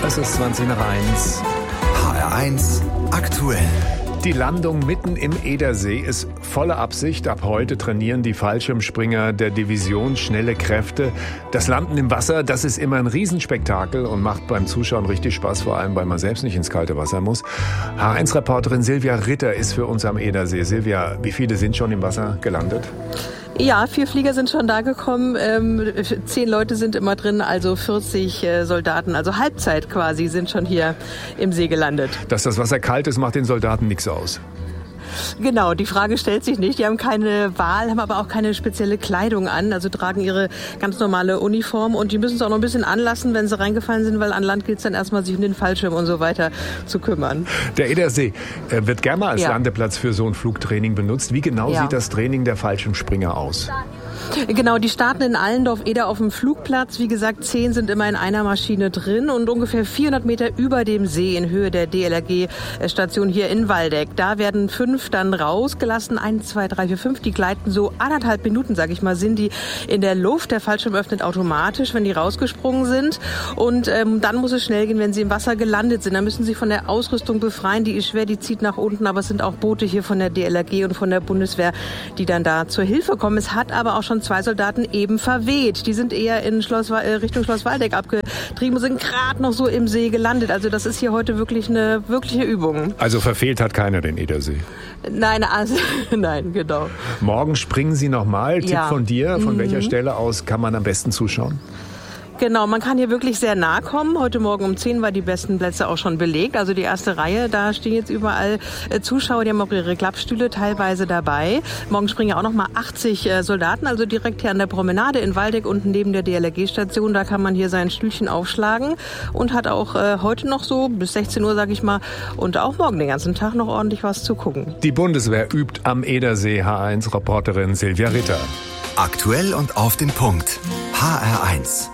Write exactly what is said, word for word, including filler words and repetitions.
Es ist zwanzig nach eins. H R eins aktuell. Die Landung mitten im Edersee ist volle Absicht. Ab heute trainieren die Fallschirmspringer der Division Schnelle Kräfte. Das Landen im Wasser, das ist immer ein Riesenspektakel und macht beim Zuschauen richtig Spaß, vor allem, weil man selbst nicht ins kalte Wasser muss. H eins Reporterin Silvia Ritter ist für uns am Edersee. Silvia, wie viele sind schon im Wasser gelandet? Ja, vier Flieger sind schon da gekommen, ähm, zehn Leute sind immer drin, also vierzig äh, Soldaten, also Halbzeit quasi, sind schon hier im See gelandet. Dass das Wasser kalt ist, macht den Soldaten nichts aus. Genau, die Frage stellt sich nicht. Die haben keine Wahl, haben aber auch keine spezielle Kleidung an, also tragen ihre ganz normale Uniform und die müssen es auch noch ein bisschen anlassen, wenn sie reingefallen sind, weil an Land gilt es dann erstmal, sich um den Fallschirm und so weiter zu kümmern. Der Edersee äh, wird gerne mal als ja. Landeplatz für so ein Flugtraining benutzt. Wie genau ja. sieht das Training der Fallschirmspringer aus? Genau, die starten in Allendorf-Eder auf dem Flugplatz. Wie gesagt, zehn sind immer in einer Maschine drin und ungefähr vierhundert Meter über dem See in Höhe der D L R G-Station hier in Waldeck. Da werden fünf dann rausgelassen. Eins, zwei, drei, vier, fünf. Die gleiten so anderthalb Minuten, sag ich mal, sind die in der Luft. Der Fallschirm öffnet automatisch, wenn die rausgesprungen sind. Und ähm, dann muss es schnell gehen, wenn sie im Wasser gelandet sind. Dann müssen sie von der Ausrüstung befreien. Die ist schwer, die zieht nach unten. Aber es sind auch Boote hier von der D L R G und von der Bundeswehr, die dann da zur Hilfe kommen. Es hat aber auch schon zwei Soldaten eben verweht. Die sind eher in Schloss, äh, Richtung Schloss Waldeck abgetrieben und sind gerade noch so im See gelandet. Also das ist hier heute wirklich eine wirkliche Übung. Also verfehlt hat keiner den Edersee? Nein, also, nein, genau. Morgen springen Sie nochmal. Tipp ja. von dir. Von mhm. welcher Stelle aus kann man am besten zuschauen? Genau, man kann hier wirklich sehr nah kommen. Heute Morgen um zehn war die besten Plätze auch schon belegt. Also die erste Reihe, da stehen jetzt überall äh, Zuschauer, die haben auch ihre Klappstühle teilweise dabei. Morgen springen ja auch noch mal achtzig äh, Soldaten, also direkt hier an der Promenade in Waldeck, unten neben der D L R G-Station. Da kann man hier sein Stühlchen aufschlagen und hat auch äh, heute noch so bis sechzehn Uhr, sag ich mal, und auch morgen den ganzen Tag noch ordentlich was zu gucken. Die Bundeswehr übt am Edersee. H eins Reporterin Silvia Ritter. Aktuell und auf den Punkt. H R eins.